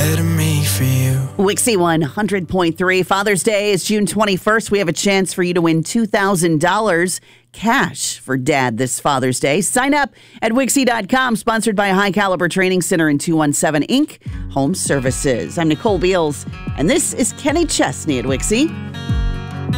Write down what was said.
better me for you. Wixie 100.3. Father's Day is June 21st. We have a chance for you to win $2,000 cash for Dad this Father's Day. Sign up at Wixie.com, sponsored by High Caliber Training Center and 217 Inc. Home Services. I'm Nicole Beals, and this is Kenny Chesney at Wixie.